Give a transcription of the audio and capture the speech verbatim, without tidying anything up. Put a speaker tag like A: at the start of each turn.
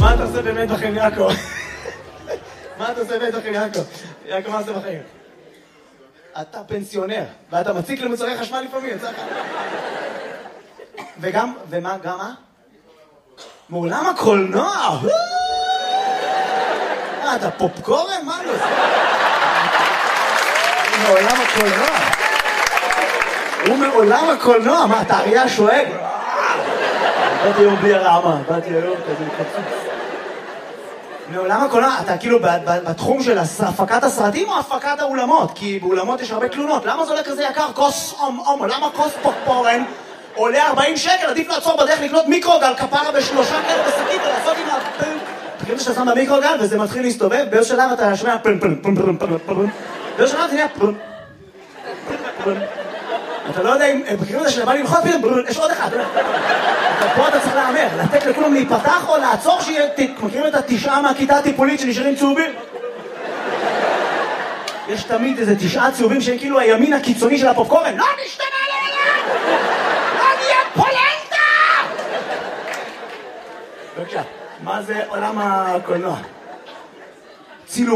A: מה אתה עושה באמת בחיים, יעקב? מה אתה עושה באמת בחיים, יעקב? יעקב, מה עושה בחיים? אתה פנסיונר, ואתה מציק למוצרי חשמל לפעמים, יצא לך. וגם, ומה, גם מה? מעולם הקולנוע! מה, אתה פופקורן? מה לא? מעולם הקולנוע. הוא מעולם הקולנוע, מה, אתה אריה שואג? באתי היום בלי הרעמה, באתי היום כזה קצוץ. מעולם הקולנוע, אתה כאילו בתחום של הפקת הסרטים או הפקת האולמות? כי באולמות יש הרבה תלונות. למה זה עולה כזה יקר? כוס אומ אומ, למה כוס פופקורן עולה ארבעים שקל? עדיף לעצור בדרך לקנות מיקרוגל כפרה בשלושה כאלה בשקית ולעשות עם ה... תקראו שאתה שם במיקרוגל וזה מתחיל להסתובב, באיזה שלב אתה שומע פלם פלם פלם פלם פלם פלם, באיזה שלב זה נהיה פלם פלם. אתה לא יודע אם, בקריאות הזה שבא ללחוץ פתאום, יש עוד אחד. פה אתה צריך לאמר, לתת לכולם להיפתח או לעצור שיהיה, מכירים את התשעה מהכיתה הטיפולית שנשארים צהובים? יש תמיד איזה תשעה צהובים שהם כאילו הימין הקיצוני של הפופקורן. לא נשתנה לעולם! לא נהיה פולנטה! בבקשה, מה זה עולם הקולנוע? צילום.